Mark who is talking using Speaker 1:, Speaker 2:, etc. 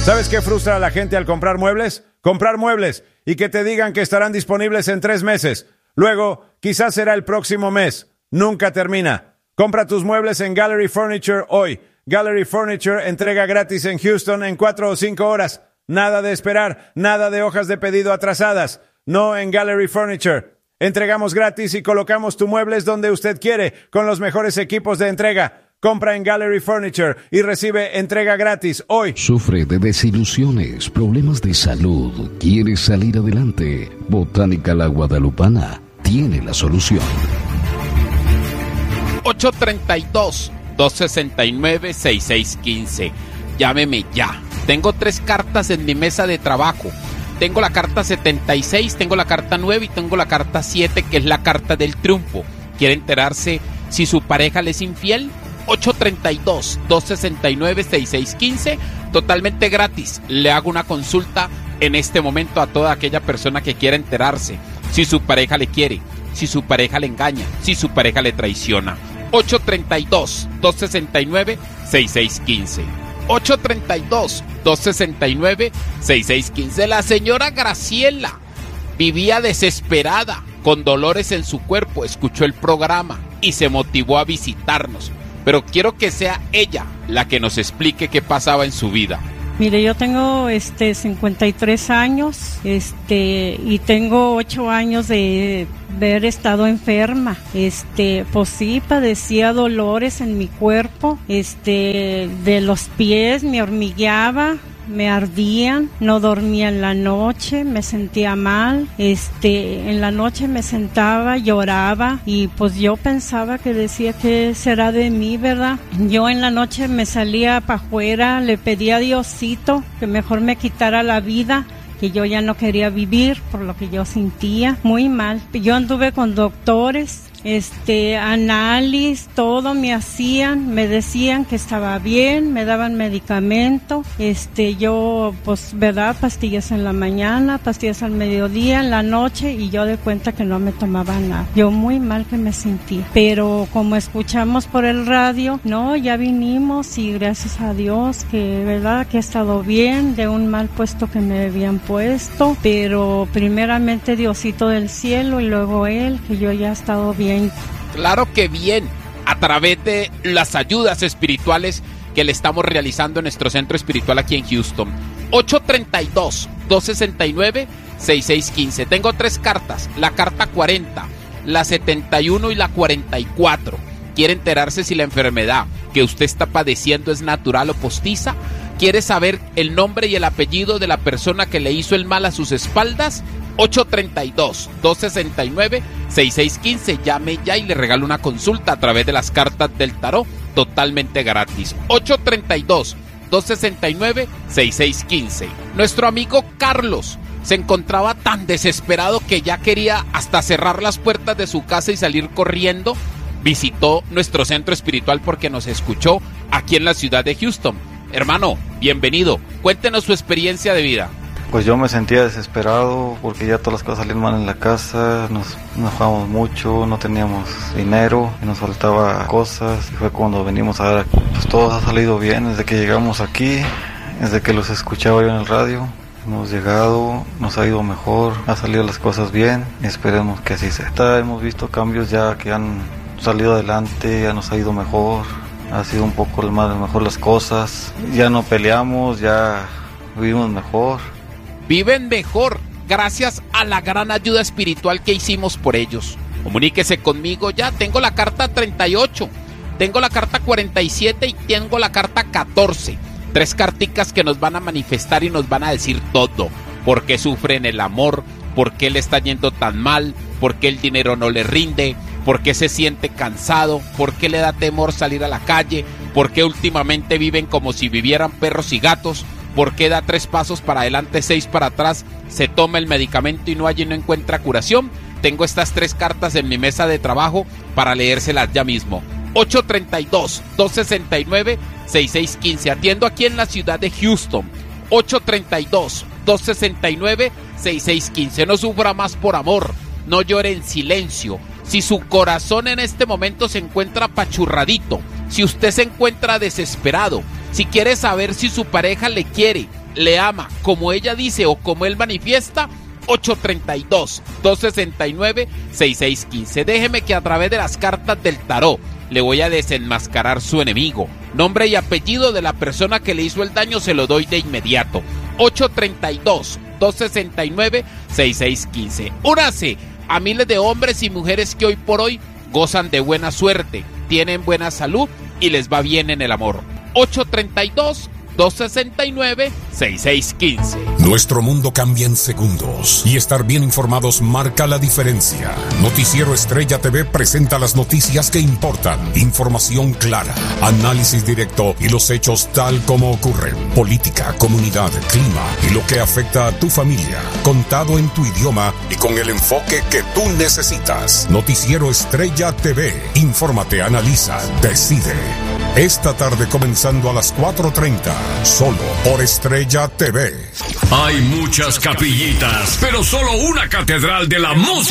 Speaker 1: ¿Sabes qué frustra a la gente al comprar muebles? Comprar muebles y que te digan que estarán disponibles en 3 meses. Luego, quizás será el próximo mes. Nunca termina. Compra tus muebles en Gallery Furniture hoy. Gallery Furniture entrega gratis en Houston en 4 o 5 horas. Nada de esperar, nada de hojas de pedido atrasadas. No en Gallery Furniture. Entregamos gratis y colocamos tus muebles donde usted quiere, con los mejores equipos de entrega. Compra en Gallery Furniture y recibe entrega gratis hoy.
Speaker 2: Sufre de desilusiones, problemas de salud, ¿quieres salir adelante? Botánica La Guadalupana tiene la solución.
Speaker 3: 832-269-6615. Llámeme ya. Tengo 3 cartas en mi mesa de trabajo. Tengo la carta 76, tengo la carta 9 y tengo la carta 7, que es la carta del triunfo. ¿Quiere enterarse si su pareja le es infiel? 832-269-6615, totalmente gratis. Le hago una consulta en este momento a toda aquella persona que quiera enterarse si su pareja le quiere, si su pareja le engaña, si su pareja le traiciona. 832-269-6615. 832-269-6615. La señora Graciela vivía desesperada, con dolores en su cuerpo. Escuchó el programa y se motivó a visitarnos. Pero quiero que sea ella la que nos explique qué pasaba en su vida.
Speaker 4: Mire, yo tengo 53 años y tengo 8 años de haber estado enferma. Pues sí, padecía dolores en mi cuerpo, de los pies, me hormigueaba, me ardían, no dormía en la noche, me sentía mal, en la noche me sentaba, lloraba y pues yo pensaba que decía que será de mí, ¿verdad? Yo en la noche me salía para afuera, le pedía a Diosito que mejor me quitara la vida, que yo ya no quería vivir por lo que yo sentía, muy mal. Yo anduve con doctores, análisis, todo me hacían, me decían que estaba bien, me daban medicamento, yo, pues, verdad, pastillas en la mañana, pastillas al mediodía, en la noche, y yo de cuenta que no me tomaba nada. Yo muy mal que me sentía, pero como escuchamos por el radio, no, ya vinimos y gracias a Dios que, verdad, que he estado bien de un mal puesto que me habían puesto, pero primeramente Diosito del cielo y luego Él, que yo ya he estado bien.
Speaker 3: Claro que bien, a través de las ayudas espirituales que le estamos realizando en nuestro centro espiritual aquí en Houston. 832-269-6615. Tengo 3 cartas, la carta 40, la 71 y la 44. ¿Quiere enterarse si la enfermedad que usted está padeciendo es natural o postiza? ¿Quiere saber el nombre y el apellido de la persona que le hizo el mal a sus espaldas? 832-269-6615. Llame ya y le regalo una consulta a través de las cartas del tarot totalmente gratis. 832-269-6615. Nuestro amigo Carlos se encontraba tan desesperado que ya quería hasta cerrar las puertas de su casa y salir corriendo. Visitó nuestro centro espiritual porque nos escuchó aquí en la ciudad de Houston. Hermano, bienvenido. Cuéntenos su experiencia de vida.
Speaker 5: Pues yo me sentía desesperado porque ya todas las cosas salían mal en la casa, nos enojamos mucho, no teníamos dinero y nos faltaba cosas. Y fue cuando venimos a ver, pues todo ha salido bien desde que llegamos aquí, desde que los escuchaba yo en el radio. Hemos llegado, nos ha ido mejor, ha salido las cosas bien y esperemos que así sea. Hemos visto cambios ya que han salido adelante, ya nos ha ido mejor, ha sido un poco más mejor las cosas, ya no peleamos, ya vivimos mejor.
Speaker 3: Viven mejor gracias a la gran ayuda espiritual que hicimos por ellos. Comuníquese conmigo ya. Tengo la carta 38, tengo la carta 47 y tengo la carta 14. 3 carticas que nos van a manifestar y nos van a decir todo. ¿Por qué sufre en el amor? ¿Por qué le está yendo tan mal? ¿Por qué el dinero no le rinde? ¿Por qué se siente cansado? ¿Por qué le da temor salir a la calle? ¿Por qué últimamente viven como si vivieran perros y gatos? ¿Por qué da 3 pasos para adelante, 6 para atrás? ¿Se toma el medicamento y no encuentra curación? Tengo estas 3 cartas en mi mesa de trabajo para leérselas ya mismo. 832-269-6615. Atiendo aquí en la ciudad de Houston. 832-269-6615. No sufra más por amor. No llore en silencio. Si su corazón en este momento se encuentra apachurradito, si usted se encuentra desesperado, si quiere saber si su pareja le quiere, le ama como ella dice o como él manifiesta, 832-269-6615. Déjeme que a través de las cartas del tarot le voy a desenmascarar su enemigo. Nombre y apellido de la persona que le hizo el daño se lo doy de inmediato. 832-269-6615. Únase a miles de hombres y mujeres que hoy por hoy gozan de buena suerte, tienen buena salud y les va bien en el amor. 832-269-6615.
Speaker 6: Nuestro mundo cambia en segundos y estar bien informados marca la diferencia. Noticiero Estrella TV presenta las noticias que importan, información clara, análisis directo y los hechos tal como ocurren. Política, comunidad, clima y lo que afecta a tu familia, contado en tu idioma y con el enfoque que tú necesitas. Noticiero Estrella TV, infórmate, analiza, decide. Esta tarde comenzando a las 4:30, solo por Estrella TV.
Speaker 7: Hay muchas capillitas, pero solo una catedral de la música.